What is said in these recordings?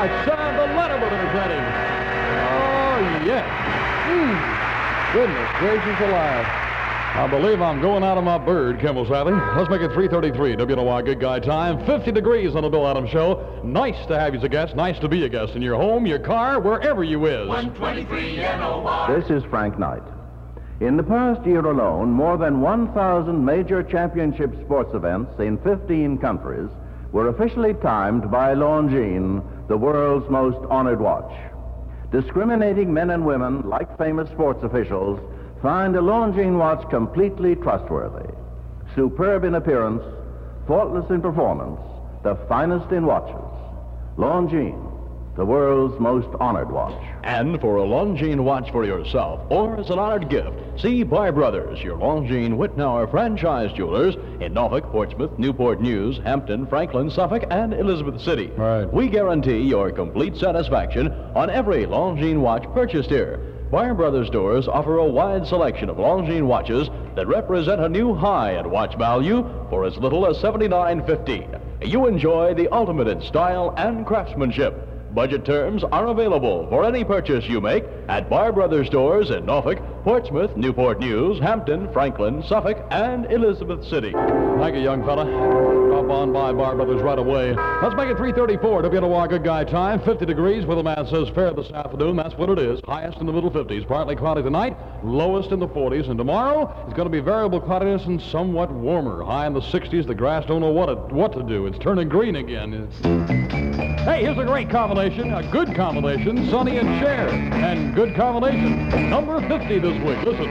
right, Sam, the Letterman entertaining. Oh, yes. Goodness gracious alive. I believe I'm going out of my bird, Kimball Savvy. Let's make it 3:33 WNOI Good Guy time. 50 degrees on the Bill Adams Show. Nice to have you as a guest. Nice to be a guest in your home, your car, wherever you is. 123 NOI. This is Frank Knight. In the past year alone, more than 1,000 major championship sports events in 15 countries were officially timed by Longines, the world's most honored watch. Discriminating men and women, like famous sports officials, find a Longines watch completely trustworthy. Superb in appearance, faultless in performance, the finest in watches. Longines, the world's most honored watch. And for a Longines watch for yourself, or as an honored gift, see Bar Brothers, your Longines Whitnauer franchise jewelers in Norfolk, Portsmouth, Newport News, Hampton, Franklin, Suffolk, and Elizabeth City. Right. We guarantee your complete satisfaction on every Longines watch purchased here. Bar Brothers stores offer a wide selection of Longines watches that represent a new high in watch value for as little as $79.50. You enjoy the ultimate in style and craftsmanship. Budget terms are available for any purchase you make at Bar Brothers stores in Norfolk, Portsmouth, Newport News, Hampton, Franklin, Suffolk, and Elizabeth City. Thank you, young fella. Drop on by Bar Brothers right away. Let's make it 3:34 WNOI Good Guy time. 50 degrees where the man says fair this afternoon. That's what it is. Highest in the middle 50s. Partly cloudy tonight. Lowest in the 40s. And tomorrow it's going to be variable cloudiness and somewhat warmer. High in the 60s. The grass don't know what to do. It's turning green again. Hey, here's a great combination. A good combination. Sonny and Cher. And good combination. Number 50 this week. Listen.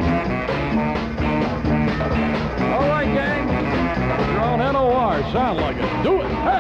All right, gang. You're on NOR. Sound like it. Do it. Hey.